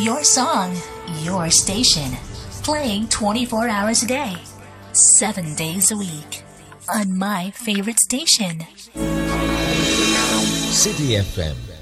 Your song, your station. Playing 24 hours a day, 7 days a week. On my favorite station. City FM